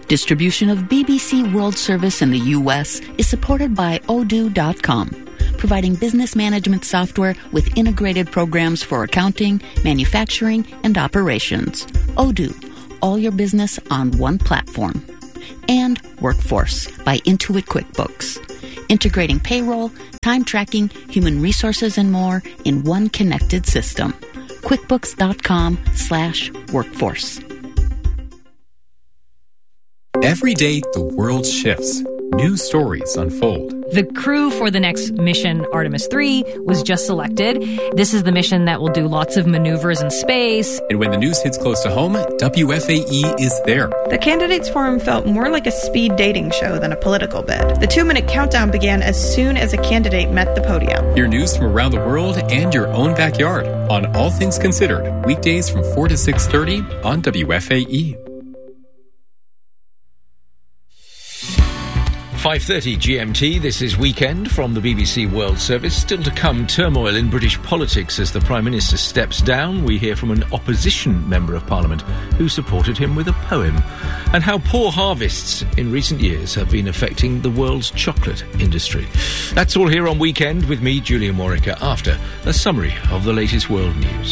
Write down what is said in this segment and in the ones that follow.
Distribution of BBC World Service in the U.S. is supported by Odoo.com, providing business management software with integrated programs for accounting, manufacturing, and operations. Odoo, all your business on one platform. And Workforce by Intuit QuickBooks, integrating payroll, time tracking, human resources, and more in one connected system. QuickBooks.com/workforce. Every day, the world shifts. New stories unfold. The crew for the next mission, Artemis 3, was just selected. This is the mission that will do lots of maneuvers in space. And when the news hits close to home, WFAE is there. The Candidates Forum felt more like a speed dating show than a political bid. The 2-minute countdown began as soon as a candidate met the podium. Hear news from around the world and your own backyard on All Things Considered, weekdays from 4 to 6:30 on WFAE. 5:30 GMT, this is Weekend from the BBC World Service. Still to come, turmoil in British politics as the Prime Minister steps down. We hear from an opposition Member of Parliament who supported him with a poem. And how poor harvests in recent years have been affecting the world's chocolate industry. That's all here on Weekend with me, Julian Morica, after a summary of the latest world news.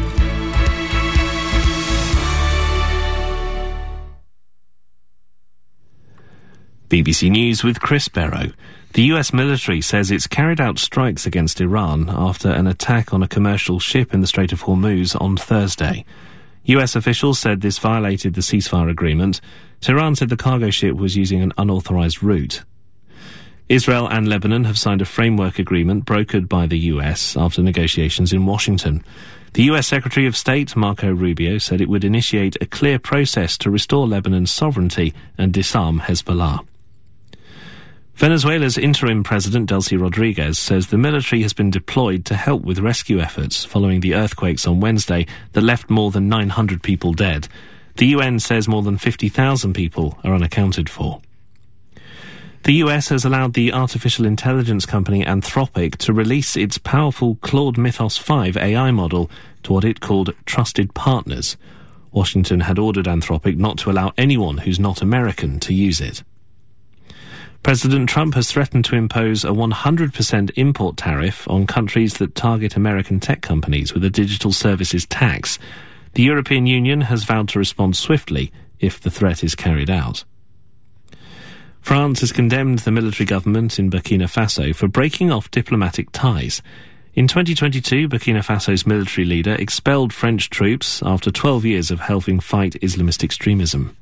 BBC News with Chris Barrow. The US military says it's carried out strikes against Iran after an attack on a commercial ship in the Strait of Hormuz on Thursday. US officials said this violated the ceasefire agreement. Tehran said the cargo ship was using an unauthorized route. Israel and Lebanon have signed a framework agreement brokered by the US after negotiations in Washington. The US Secretary of State, Marco Rubio, said it would initiate a clear process to restore Lebanon's sovereignty and disarm Hezbollah. Venezuela's interim president, Delcy Rodriguez, says the military has been deployed to help with rescue efforts following the earthquakes on Wednesday that left more than 900 people dead. The UN says more than 50,000 people are unaccounted for. The US has allowed the artificial intelligence company Anthropic to release its powerful Claude Mythos 5 AI model to what it called trusted partners. Washington had ordered Anthropic not to allow anyone who's not American to use it. President Trump has threatened to impose a 100% import tariff on countries that target American tech companies with a digital services tax. The European Union has vowed to respond swiftly if the threat is carried out. France has condemned the military government in Burkina Faso for breaking off diplomatic ties. In 2022, Burkina Faso's military leader expelled French troops after 12 years of helping fight Islamist extremism.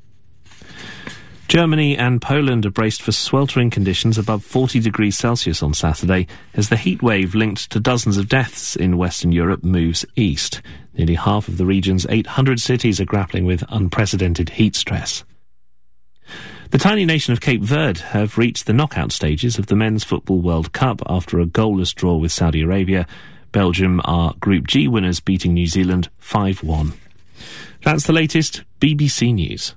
Germany and Poland are braced for sweltering conditions above 40 degrees Celsius on Saturday as the heat wave linked to dozens of deaths in Western Europe moves east. Nearly half of the region's 800 cities are grappling with unprecedented heat stress. The tiny nation of Cape Verde have reached the knockout stages of the Men's Football World Cup after a goalless draw with Saudi Arabia. Belgium are Group G winners, beating New Zealand 5-1. That's the latest BBC News.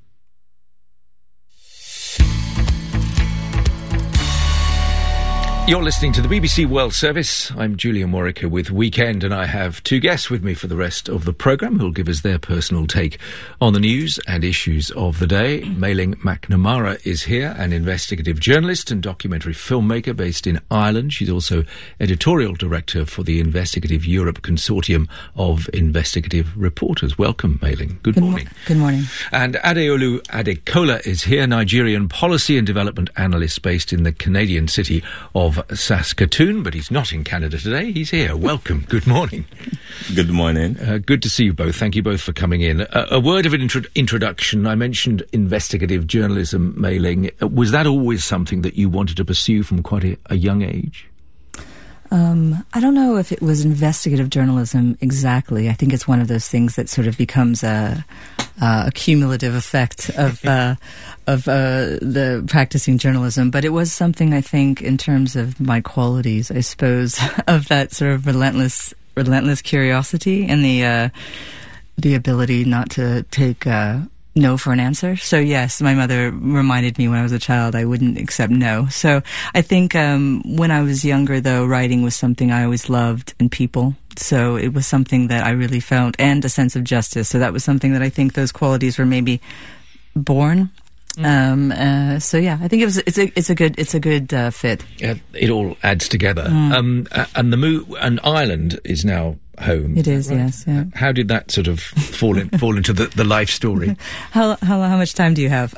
You're listening to the BBC World Service. I'm Julian Morica with Weekend, and I have two guests with me for the rest of the programme who'll give us their personal take on the news and issues of the day. Mailing McNamara is here, an investigative journalist and documentary filmmaker based in Ireland. She's also editorial director for the Investigative Europe Consortium of Investigative Reporters. Welcome, Mailing. Good morning. Good morning. And Adeolu Adekola is here, Nigerian policy and development analyst based in the Canadian city of Saskatoon, but he's not in Canada today. He's here. Welcome. Good morning. Good morning. Good to see you both. Thank you both for coming in. A word of an introduction. I mentioned investigative journalism, Mailing. Was that always something that you wanted to pursue from quite a young age? I don't know if it was investigative journalism exactly. I think it's one of those things that sort of becomes a cumulative effect of the practicing journalism. But it was something, I think, in terms of my qualities, I suppose, of that sort of relentless curiosity and the ability not to take no for an answer. So yes, my mother reminded me when I was a child I wouldn't accept no. So I think when I was younger, though, writing was something I always loved, and people. So it was something that I really felt, and a sense of justice. So that was something that I think those qualities were maybe born. So yeah, I think it's a good fit. Yeah, it all adds together. And and Ireland is now home. It is, right? Yes. Yeah. How did that sort of fall into the life story? How much time do you have?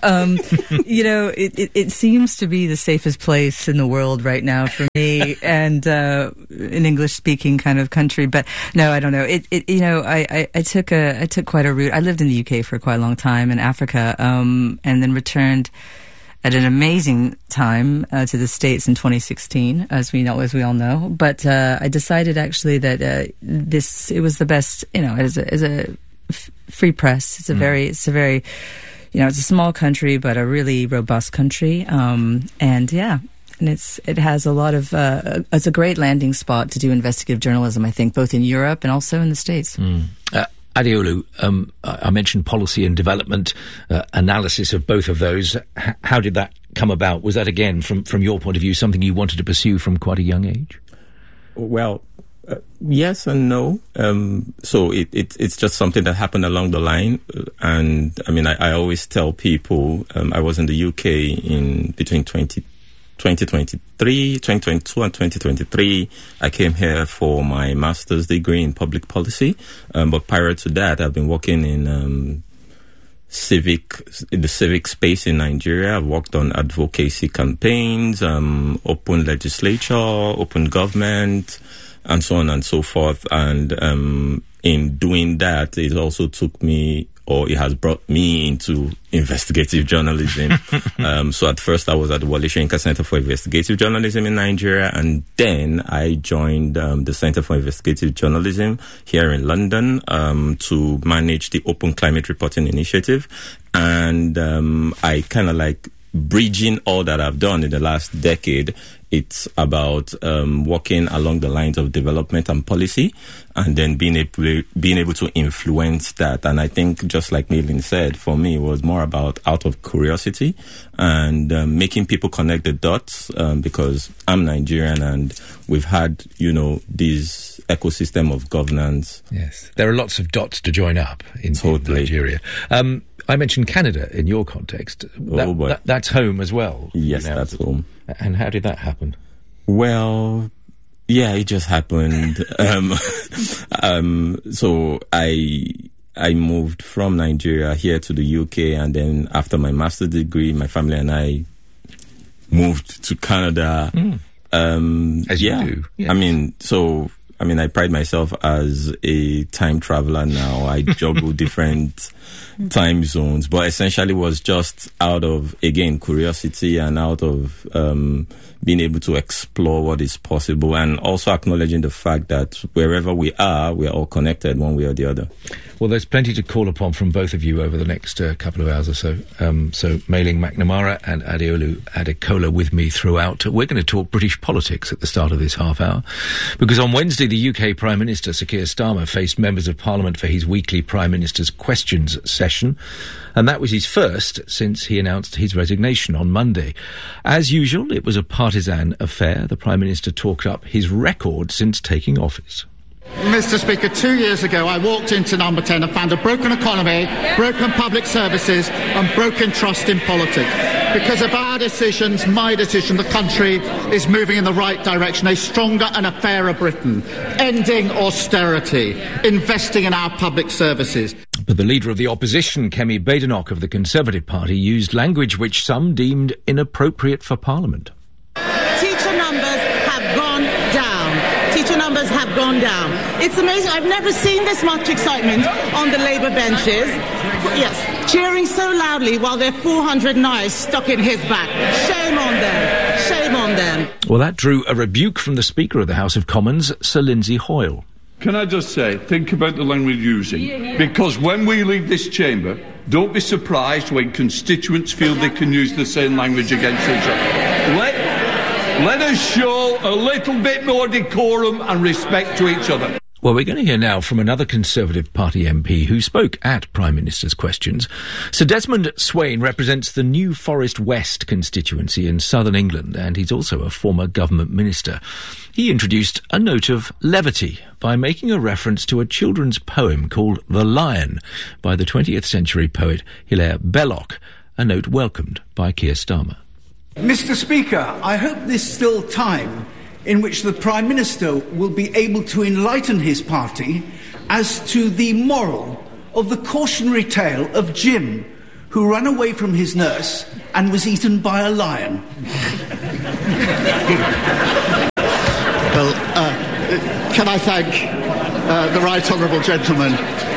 It seems to be the safest place in the world right now for me, and an English-speaking kind of country. But no, I don't know. I took quite a route. I lived in the UK for quite a long time in Africa, and then returned at an amazing time to the States in 2016, as we all know. But I decided actually that it was the best, as a free press. It's a very, it's a small country, but a really robust country. And it has a lot of, it's a great landing spot to do investigative journalism, I think, both in Europe and also in the States. Adeolu, I mentioned policy and development, analysis of both of those. How did that come about? Was that, again, from your point of view, something you wanted to pursue from quite a young age? Well, yes and no. So it's just something that happened along the line. And, I mean, I always tell people, I was in the UK in between 2022 and 2023, I came here for my master's degree in public policy. But prior to that, I've been working in the civic space in Nigeria. I've worked on advocacy campaigns, open legislature, open government, and so on and so forth. And in doing that, it also took me, or it has brought me into investigative journalism. So at first I was at the Wole Soyinka Center for Investigative Journalism in Nigeria, and then I joined the Center for Investigative Journalism here in London to manage the Open Climate Reporting Initiative. And I kind of like bridging all that I've done in the last decade. It's about working along the lines of development and policy, and then being able to influence that. And I think, just like Maylin said, for me, it was more about out of curiosity and making people connect the dots, because I'm Nigerian and we've had, this ecosystem of governance. Yes, there are lots of dots to join up in Nigeria. I mentioned Canada in your context. That's home as well. Yes, that's home. And how did that happen? Well, yeah, it just happened. So I moved from Nigeria here to the UK, and then after my master's degree, my family and I moved to Canada. As you do. Yes. I pride myself as a time traveler now. I juggle different time zones, but essentially was just out of, again, curiosity and out of being able to explore what is possible, and also acknowledging the fact that wherever we are all connected one way or the other. Well, there's plenty to call upon from both of you over the next couple of hours or so. So Mayling McNamara and Adeolu Adekola with me throughout. We're going to talk British politics at the start of this half hour, because on Wednesday the UK Prime Minister Sir Keir Starmer faced members of Parliament for his weekly Prime Minister's Questions session, and that was his first since he announced his resignation on Monday. As usual, it was a partisan affair. The Prime Minister talked up his record since taking office. Mr. Speaker, 2 years ago I walked into Number 10 and found a broken economy, broken public services and broken trust in politics. Because of our decisions, my decision, the country is moving in the right direction, a stronger and a fairer Britain, ending austerity, investing in our public services. But the leader of the opposition, Kemi Badenoch of the Conservative Party, used language which some deemed inappropriate for Parliament. Teacher numbers have gone down. Teacher numbers have gone down. It's amazing. I've never seen this much excitement on the Labour benches. Yes, cheering so loudly while there are 400 knives stuck in his back. Shame on them. Shame on them. Well, that drew a rebuke from the Speaker of the House of Commons, Sir Lindsay Hoyle. Can I just say, think about the language we're using, because when we leave this chamber, don't be surprised when constituents feel they can use the same language against each other. Let us show a little bit more decorum and respect to each other. Well, we're going to hear now from another Conservative Party MP who spoke at Prime Minister's questions. Sir Desmond Swayne represents the New Forest West constituency in southern England, and he's also a former government minister. He introduced a note of levity by making a reference to a children's poem called The Lion by the 20th century poet Hilaire Belloc, a note welcomed by Keir Starmer. Mr. Speaker, I hope there's still time in which the Prime Minister will be able to enlighten his party as to the moral of the cautionary tale of Jim, who ran away from his nurse and was eaten by a lion. Well, can I thank the right honourable gentleman?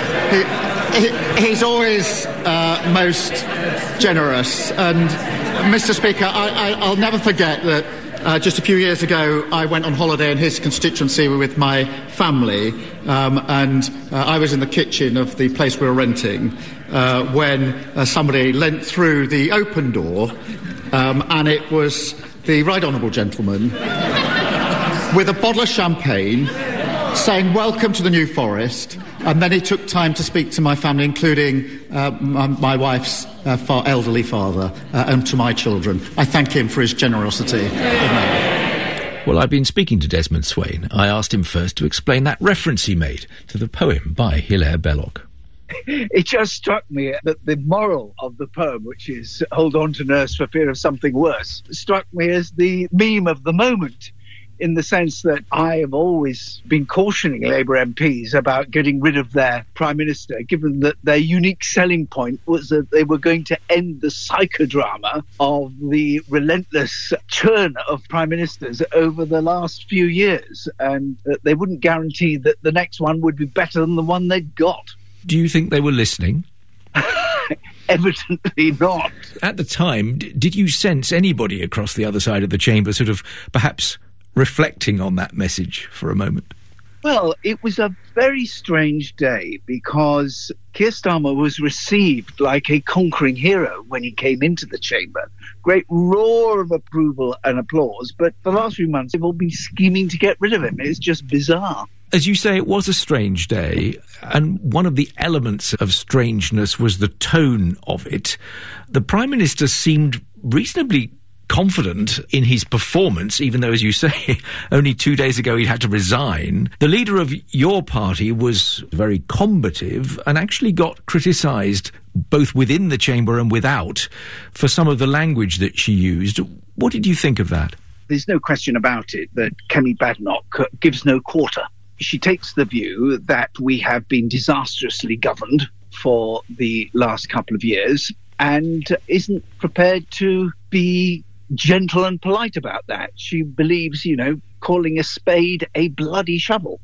He's always most generous. And, Mr. Speaker, I'll never forget that just a few years ago, I went on holiday in his constituency with my family, and I was in the kitchen of the place we were renting when somebody leant through the open door, and it was the right honourable gentleman with a bottle of champagne saying, "Welcome to the New Forest," and then he took time to speak to my family, including my wife's elderly father, and to my children. I thank him for his generosity. Well, I've been speaking to Desmond Swayne. I asked him first to explain that reference he made to the poem by Hilaire Belloc. It just struck me that the moral of the poem, which is hold on to nurse for fear of something worse, struck me as the meme of the moment, in the sense that I have always been cautioning Labour MPs about getting rid of their Prime Minister, given that their unique selling point was that they were going to end the psychodrama of the relentless churn of Prime Ministers over the last few years, and that they wouldn't guarantee that the next one would be better than the one they'd got. Do you think they were listening? Evidently not. At the time, did you sense anybody across the other side of the chamber sort of perhaps reflecting on that message for a moment? Well, it was a very strange day because Keir Starmer was received like a conquering hero when he came into the chamber. Great roar of approval and applause, but for the last few months they've all been scheming to get rid of him. It's just bizarre. As you say, it was a strange day, and one of the elements of strangeness was the tone of it. The Prime Minister seemed reasonably confident in his performance, even though, as you say, only 2 days ago he'd had to resign. The leader of your party was very combative and actually got criticised both within the chamber and without for some of the language that she used. What did you think of that? There's no question about it that Kemi Badenoch gives no quarter. She takes the view that we have been disastrously governed for the last couple of years and isn't prepared to be gentle and polite about that. She believes, calling a spade a bloody shovel.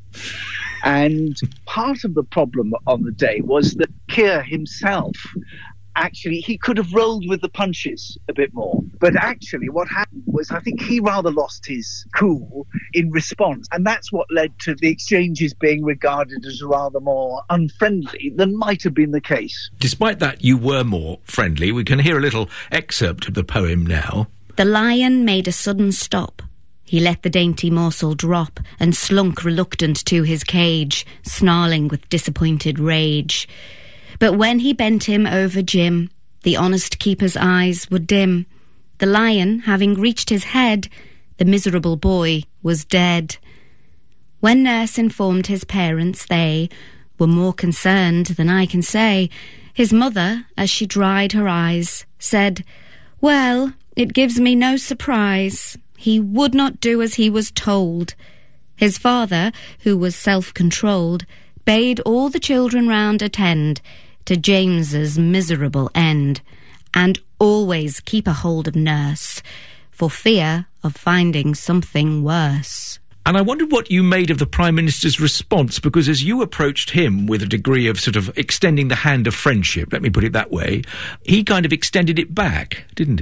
And part of the problem on the day was that Keir himself, actually, he could have rolled with the punches a bit more. But actually what happened was I think he rather lost his cool in response. And that's what led to the exchanges being regarded as rather more unfriendly than might have been the case. Despite that, you were more friendly. We can hear a little excerpt of the poem now. The lion made a sudden stop. He let the dainty morsel drop and slunk reluctant to his cage, snarling with disappointed rage. But when he bent him over Jim, the honest keeper's eyes were dim. The lion, having reached his head, the miserable boy was dead. When nurse informed his parents, they were more concerned than I can say. His mother, as she dried her eyes, said, "Well, it gives me no surprise. He would not do as he was told." His father, who was self-controlled, bade all the children round attend to James's miserable end, and always keep a hold of nurse, for fear of finding something worse. And I wondered what you made of the Prime Minister's response, because as you approached him with a degree of sort of extending the hand of friendship, let me put it that way, he kind of extended it back, didn't he?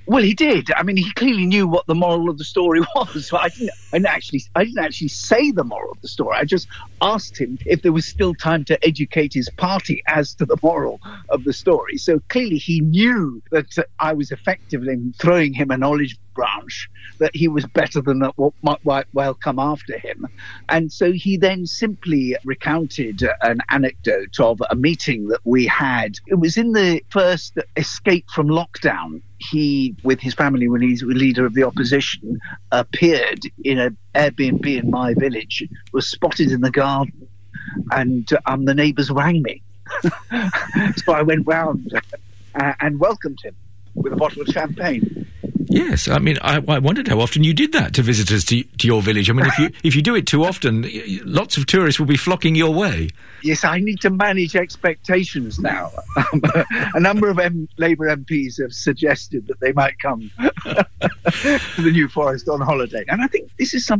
Well, he did. I mean, he clearly knew what the moral of the story was. So I didn't actually say the moral of the story. I just asked him if there was still time to educate his party as to the moral of the story. So clearly he knew that I was effective in throwing him a knowledge branch, that he was better than what might well come after him. And so he then simply recounted an anecdote of a meeting that we had. It was in the first escape from lockdown. He, with his family, when he's leader of the opposition, appeared in an Airbnb in my village, was spotted in the garden, and the neighbours rang me. So I went round and welcomed him with a bottle of champagne. Yes, I mean, I wondered how often you did that to visitors to your village. I mean, if you do it too often, lots of tourists will be flocking your way. Yes, I need to manage expectations now. A number of Labour MPs have suggested that they might come to the New Forest on holiday. And I think this is something